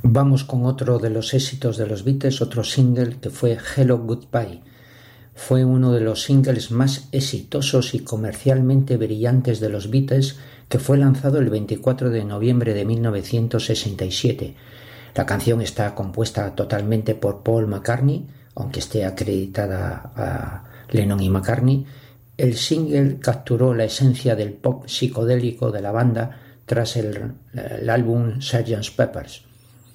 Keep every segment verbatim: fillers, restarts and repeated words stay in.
Vamos con otro de los éxitos de los Beatles, otro single que fue Hello Goodbye. Fue uno de los singles más exitosos y comercialmente brillantes de los Beatles, que fue lanzado el veinticuatro de noviembre de mil novecientos sesenta y siete. La canción está compuesta totalmente por Paul McCartney, aunque esté acreditada a Lennon y McCartney. El single capturó la esencia del pop psicodélico de la banda tras el, el álbum sergeant Pepper's.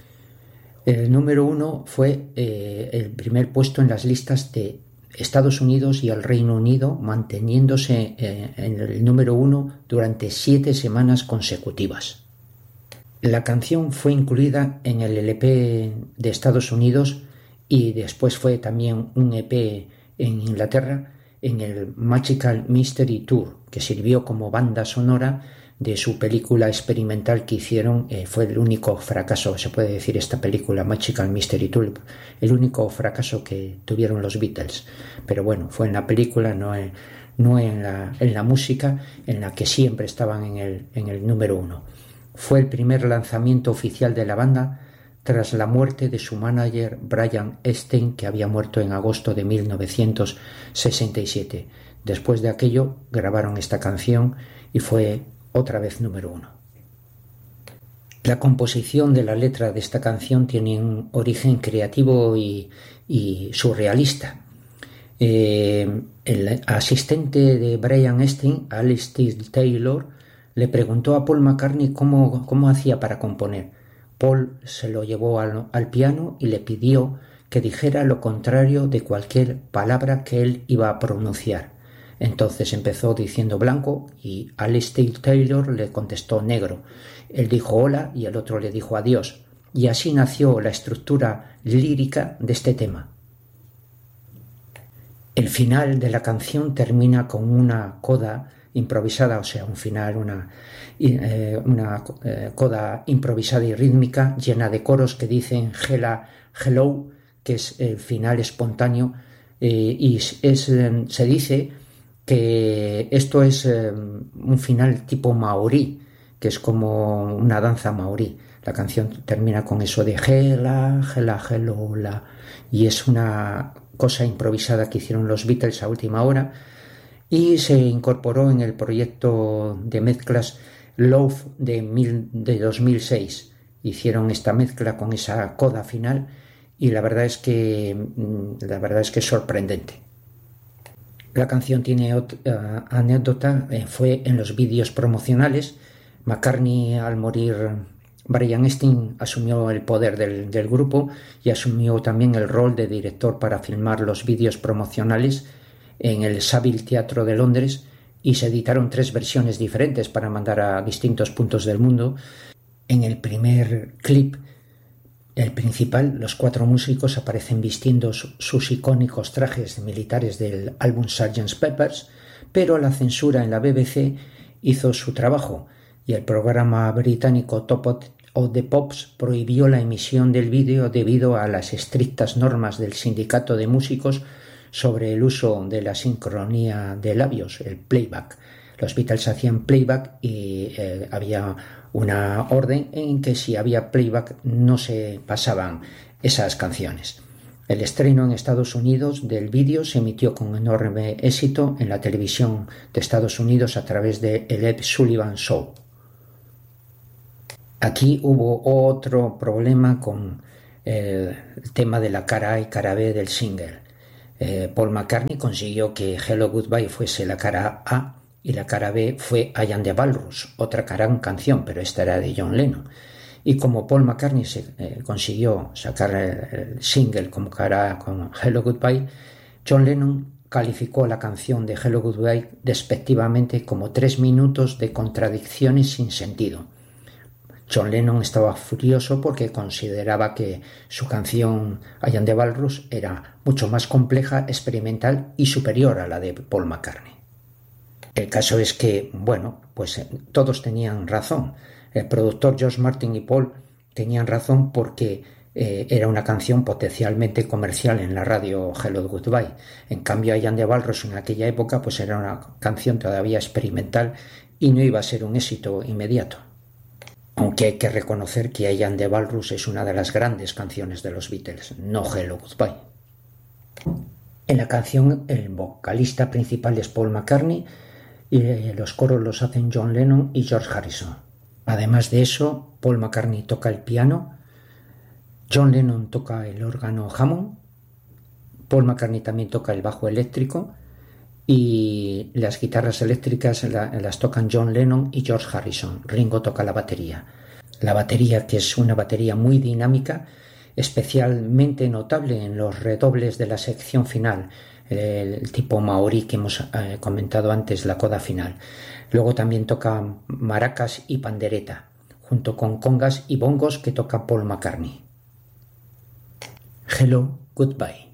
El número uno fue eh, el primer puesto en las listas de Estados Unidos y el Reino Unido, manteniéndose eh, en el número uno durante siete semanas consecutivas. La canción fue incluida en el L P de Estados Unidos y después fue también un E P en Inglaterra en el Magical Mystery Tour, que sirvió como banda sonora de su película experimental que hicieron. Eh, fue el único fracaso, se puede decir, esta película Magical Mystery Tour, el único fracaso que tuvieron los Beatles. Pero bueno, fue en la película, no en, no en, la, en la música, en la que siempre estaban en el, en el número uno. Fue el primer lanzamiento oficial de la banda tras la muerte de su manager Brian Epstein, que había muerto en agosto de mil novecientos sesenta y siete. Después de aquello grabaron esta canción y fue otra vez número uno. La composición de la letra de esta canción tiene un origen creativo y, y surrealista. Eh, el asistente de Brian Epstein, Alistair Taylor, le preguntó a Paul McCartney cómo, cómo hacía para componer. Paul se lo llevó al, al piano y le pidió que dijera lo contrario de cualquier palabra que él iba a pronunciar. Entonces empezó diciendo blanco y Alistair Taylor le contestó negro. Él dijo hola y el otro le dijo adiós. Y así nació la estructura lírica de este tema. El final de la canción termina con una coda improvisada, o sea, un final, una, eh, una eh, coda improvisada y rítmica llena de coros que dicen Hela, hello, que es el final espontáneo, eh, y es, eh, se dice que esto es eh, un final tipo maorí, que es como una danza maorí. La canción termina con eso de Hela, Hela, hello, la, y es una cosa improvisada que hicieron los Beatles a última hora y se incorporó en el proyecto de mezclas Love de, mil, de dos mil seis. Hicieron esta mezcla con esa coda final y la verdad es que la verdad es que es sorprendente. La canción tiene otra uh, anécdota, eh, fue en los vídeos promocionales. McCartney, al morir Brian Epstein, asumió el poder del, del grupo y asumió también el rol de director para filmar los vídeos promocionales en el Savile Teatro de Londres, y se editaron tres versiones diferentes para mandar a distintos puntos del mundo. En el primer clip, el principal, los cuatro músicos aparecen vistiendo sus icónicos trajes militares del álbum sergeant Pepper's, pero la censura en la B B C hizo su trabajo y el programa británico Top of the Pops prohibió la emisión del vídeo debido a las estrictas normas del sindicato de músicos sobre el uso de la sincronía de labios, el playback. Los Beatles hacían playback y eh, había una orden en que si había playback no se pasaban esas canciones. El estreno en Estados Unidos del vídeo se emitió con enorme éxito en la televisión de Estados Unidos a través de el Ed Sullivan Show. Aquí hubo otro problema con eh, el tema de la cara A y cara B del single. Eh, Paul McCartney consiguió que Hello Goodbye fuese la cara A y la cara B fue I Am the Walrus, otra gran canción, pero esta era de John Lennon. Y como Paul McCartney se, eh, consiguió sacar el, el single como cara A con Hello Goodbye, John Lennon calificó la canción de Hello Goodbye despectivamente como tres minutos de contradicciones sin sentido. John Lennon estaba furioso porque consideraba que su canción I Am the Walrus era mucho más compleja, experimental y superior a la de Paul McCartney. El caso es que, bueno, pues todos tenían razón. El productor George Martin y Paul tenían razón porque eh, era una canción potencialmente comercial en la radio Hello Goodbye. En cambio, I Am the Walrus en aquella época pues era una canción todavía experimental y no iba a ser un éxito inmediato. Aunque hay que reconocer que I Am the Walrus es una de las grandes canciones de los Beatles, no Hello Goodbye. En la canción el vocalista principal es Paul McCartney y los coros los hacen John Lennon y George Harrison. Además de eso, Paul McCartney toca el piano, John Lennon toca el órgano Hammond, Paul McCartney también toca el bajo eléctrico y las guitarras eléctricas las tocan John Lennon y George Harrison. Ringo toca la batería. La batería, que es una batería muy dinámica, especialmente notable en los redobles de la sección final, el tipo maorí que hemos eh, comentado antes, la coda final. Luego también toca maracas y pandereta, junto con congas y bongos que toca Paul McCartney. Hello, Goodbye.